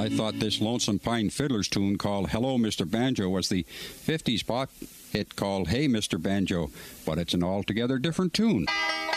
I thought this Lonesome Pine Fiddlers tune called Hello, Mr. Banjo was the 50s pop hit called Hey, Mr. Banjo, but it's an altogether different tune.